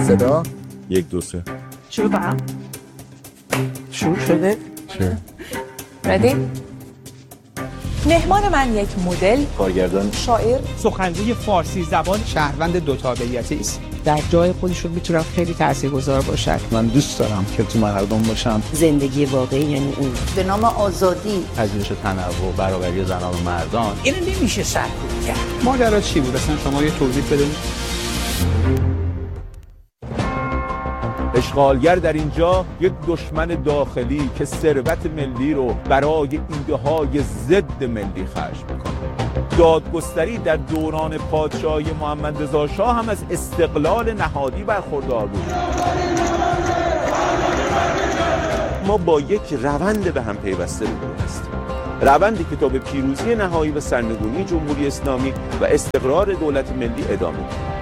صدا 1 2 3 شروع کنم. شروع شده. چه؟ ردی؟ مهمان من یک مدل، کارگردان، شاعر، سخنگوی فارسی زبان، شهروند دو تابعیتی است. در جای خودشون میتونن خیلی تاثیرگذار باشن. من دوست دارم که تو مردم باشم. زندگی واقعی یعنی این به نام آزادی، پذیرش تنوع، برابری زنان و مردان. اینو نمیشه سرکوب کرد. ماجرا چی بود اصلا شما یه توضیح بدید. اشغالگر در اینجا یک دشمن داخلی که ثروت ملی رو برای ایده‌های ضد ملی خرج میکنه. دادگستری در دوران پادشاهی محمد رضا شاه هم از استقلال نهادی برخوردار بود. ما با یک روند به هم پیوسته روبرو هستیم. روندی که تا به پیروزی نهایی و سرنگونی جمهوری اسلامی و استقرار دولت ملی ادامه دارد.